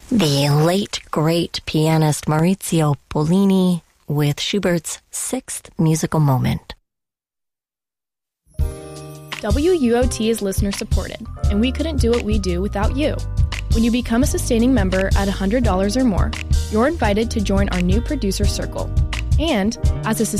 The late, great pianist Maurizio Pollini with Schubert's Sixth Musical Moment. WUOT is listener-supported, and we couldn't do what we do without you. When you become a sustaining member at $100 or more, you're invited to join our new producer circle. And as a